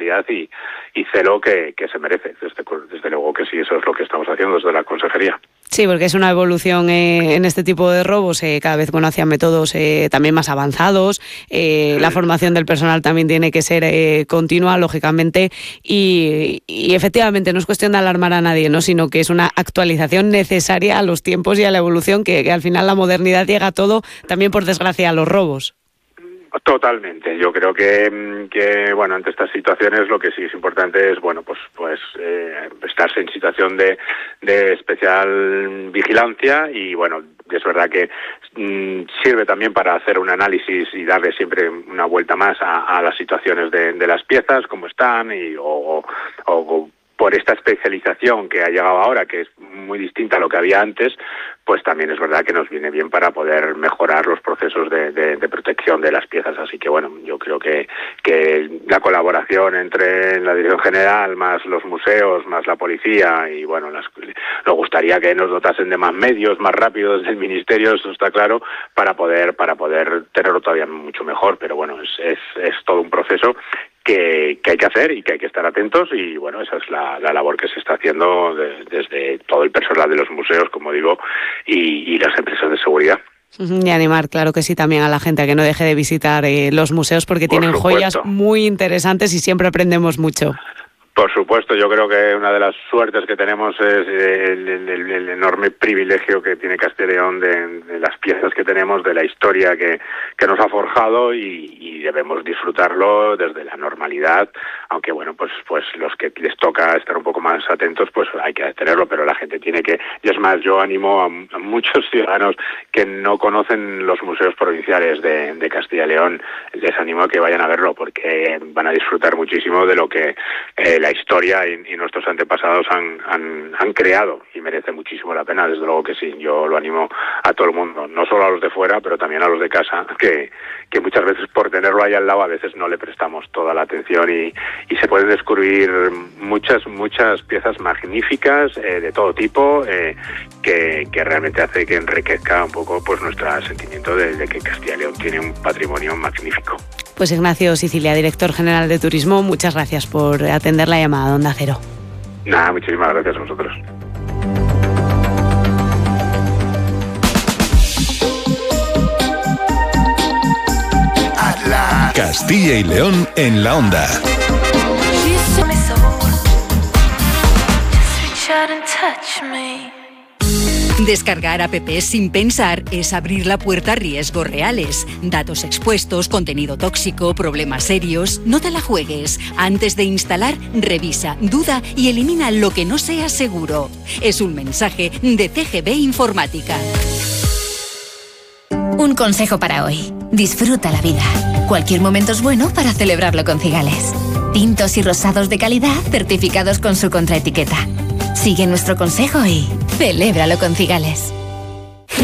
responsabilidad y celo que se merece. Desde luego que sí, eso es lo que estamos haciendo desde la Consejería. Sí, porque es una evolución en este tipo de robos, cada vez hacia métodos también más avanzados. La formación del personal también tiene que ser continua, lógicamente, y efectivamente no es cuestión de alarmar a nadie, ¿no? Sino que es una actualización necesaria a los tiempos y a la evolución, que al final la modernidad llega a todo, también por desgracia a los robos. Totalmente. Yo creo que bueno, ante estas situaciones lo que sí es importante es, bueno, pues estarse en situación de especial vigilancia y, bueno, es verdad que sirve también para hacer un análisis y darle siempre una vuelta más a las situaciones de las piezas, cómo están o por esta especialización que ha llegado ahora, que es muy distinta a lo que había antes, pues también es verdad que nos viene bien para poder mejorar los procesos de protección de las piezas. Así que, bueno, yo creo que la colaboración entre la Dirección General, más los museos, más la policía, y bueno, nos gustaría que nos dotasen de más medios, más rápido desde el Ministerio, eso está claro, para poder tenerlo todavía mucho mejor. Pero bueno, es todo un proceso que hay que hacer y que hay que estar atentos, y bueno, esa es la labor que se está haciendo desde todo el personal de los museos, como digo, y las empresas de seguridad. Y animar, claro que sí, también a la gente a que no deje de visitar los museos, porque tienen joyas muy interesantes y siempre aprendemos mucho. Por supuesto, yo creo que una de las suertes que tenemos es el enorme privilegio que tiene Castilla y León de las piezas que tenemos, de la historia que nos ha forjado, y debemos disfrutarlo desde la normalidad, aunque bueno, pues los que les toca estar un poco más atentos, pues hay que tenerlo, pero la gente tiene que, y es más, yo animo a muchos ciudadanos que no conocen los museos provinciales de Castilla y León, les animo a que vayan a verlo, porque van a disfrutar muchísimo de lo que la historia y nuestros antepasados han creado, y merece muchísimo la pena, desde luego que sí. Yo lo animo a todo el mundo, no solo a los de fuera, pero también a los de casa, que muchas veces por tenerlo ahí al lado a veces no le prestamos toda la atención, y se pueden descubrir muchas piezas magníficas de todo tipo, que realmente hace que enriquezca un poco pues nuestro sentimiento de que Castilla y León tiene un patrimonio magnífico. Pues Ignacio Sicilia, director general de Turismo, muchas gracias por atender la llamada de Onda Cero. Nada, muchísimas gracias a vosotros. Castilla y León en la Onda. Descargar apps sin pensar es abrir la puerta a riesgos reales. Datos expuestos, contenido tóxico, problemas serios. No te la juegues. Antes de instalar, revisa, duda y elimina lo que no sea seguro. Es un mensaje de CGB Informática. Un consejo para hoy. Disfruta la vida. Cualquier momento es bueno para celebrarlo con Cigales. Tintos y rosados de calidad certificados con su contraetiqueta. Sigue nuestro consejo y celébralo con Cigales.